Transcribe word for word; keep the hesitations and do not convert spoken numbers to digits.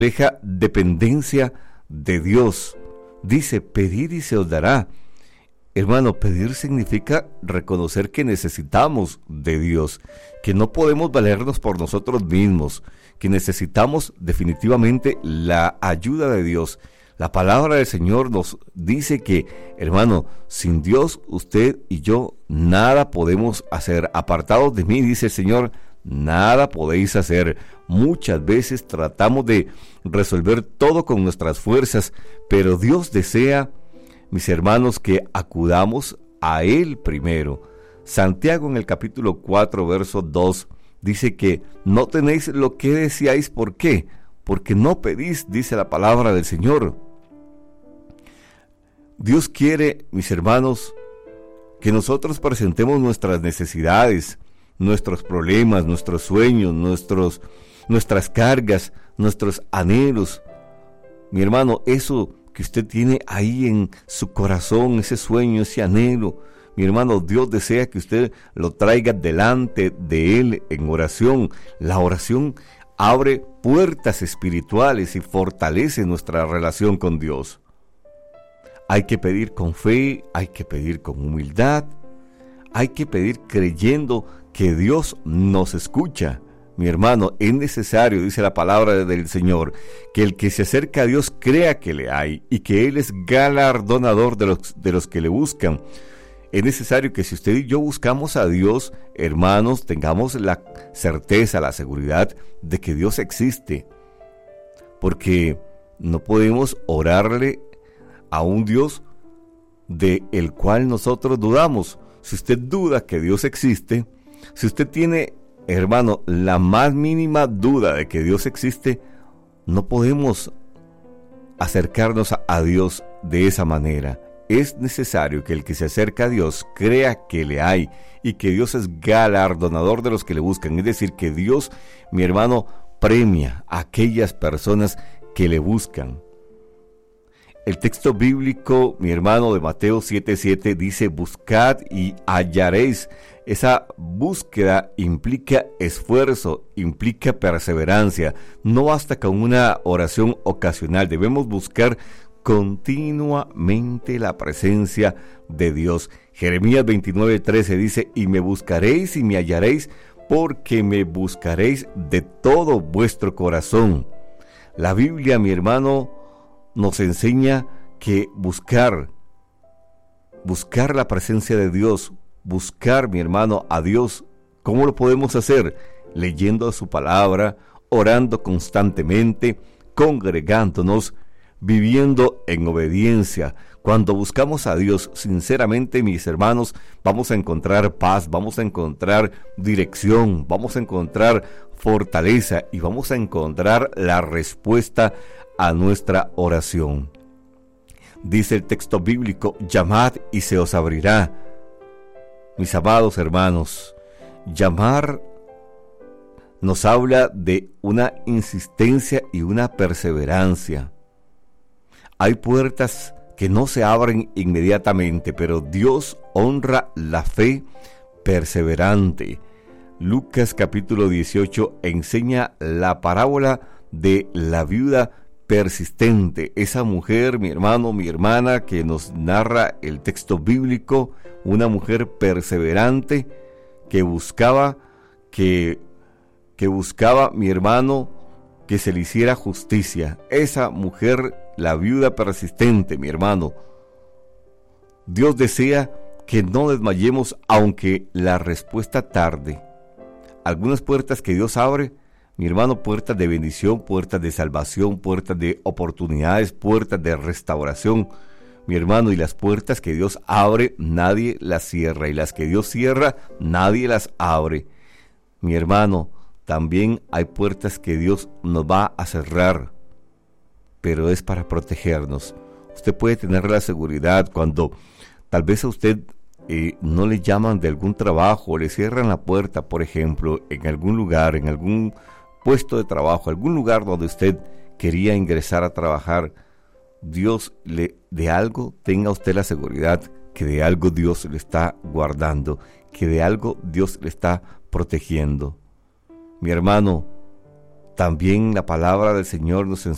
refleja dependencia de Dios. Dice, pedid y se os dará. Hermano, pedir significa reconocer que necesitamos de Dios, que no podemos valernos por nosotros mismos, que necesitamos definitivamente la ayuda de Dios. La palabra del Señor nos dice que, hermano, sin Dios usted y yo nada podemos hacer. Apartados de mí, dice el Señor, nada podéis hacer. Muchas veces tratamos de resolver todo con nuestras fuerzas, pero Dios desea, mis hermanos, que acudamos a Él primero. Santiago en el capítulo cuatro, verso dos, dice que no tenéis lo que deseáis. ¿Por qué? Porque no pedís, dice la palabra del Señor. Dios quiere, mis hermanos, que nosotros presentemos nuestras necesidades, nuestros problemas, nuestros sueños, nuestros, nuestras cargas, nuestros anhelos. Mi hermano, eso que usted tiene ahí en su corazón, ese sueño, ese anhelo, mi hermano, Dios desea que usted lo traiga delante de Él en oración. La oración abre puertas espirituales y fortalece nuestra relación con Dios. Hay que pedir con fe, hay que pedir con humildad, hay que pedir creyendo que Dios nos escucha. Mi hermano, es necesario, dice la palabra del Señor, que el que se acerca a Dios crea que le hay y que Él es galardonador de los, de los que le buscan. Es necesario que si usted y yo buscamos a Dios, hermanos, tengamos la certeza, la seguridad de que Dios existe. Porque no podemos orarle a un Dios de el cual nosotros dudamos. Si usted duda que Dios existe, si usted tiene, hermano, la más mínima duda de que Dios existe, no podemos acercarnos a, a Dios de esa manera. Es necesario que el que se acerca a Dios crea que le hay y que Dios es galardonador de los que le buscan. Es decir, que Dios, mi hermano, premia a aquellas personas que le buscan. El texto bíblico, mi hermano, de Mateo siete siete dice, buscad y hallaréis. Esa búsqueda implica esfuerzo, implica perseverancia. No basta con una oración ocasional, debemos buscar continuamente la presencia de Dios. Jeremías veintinueve trece dice, y me buscaréis y me hallaréis, porque me buscaréis de todo vuestro corazón. La Biblia, mi hermano, nos enseña que buscar, buscar la presencia de Dios, buscar, mi hermano, a Dios. ¿Cómo lo podemos hacer? Leyendo su palabra, orando constantemente, congregándonos, viviendo en obediencia. Cuando buscamos a Dios sinceramente, mis hermanos, vamos a encontrar paz, vamos a encontrar dirección, vamos a encontrar fortaleza y vamos a encontrar la respuesta a nuestra oración. Dice el texto bíblico, llamad y se os abrirá. Mis amados hermanos, llamar nos habla de una insistencia y una perseverancia. Hay puertas que no se abren inmediatamente, pero Dios honra la fe perseverante. Lucas capítulo dieciocho enseña la parábola de la viuda persistente. Esa mujer, mi hermano, mi hermana, que nos narra el texto bíblico, una mujer perseverante que buscaba, que, que buscaba, mi hermano, que se le hiciera justicia. Esa mujer, la viuda persistente, mi hermano. Dios desea que no desmayemos aunque la respuesta tarde. Algunas puertas que Dios abre, mi hermano, puertas de bendición, puertas de salvación, puertas de oportunidades, puertas de restauración, mi hermano, y las puertas que Dios abre, nadie las cierra, y las que Dios cierra, nadie las abre. Mi hermano, también hay puertas que Dios nos va a cerrar, pero es para protegernos. Usted puede tener la seguridad cuando tal vez a usted eh, no le llaman de algún trabajo, le cierran la puerta, por ejemplo, en algún lugar, en algún puesto de trabajo, algún lugar donde usted quería ingresar a trabajar. Dios le de algo, tenga usted la seguridad que de algo Dios le está guardando, que de algo Dios le está protegiendo. Mi hermano, también la palabra del Señor nos enseña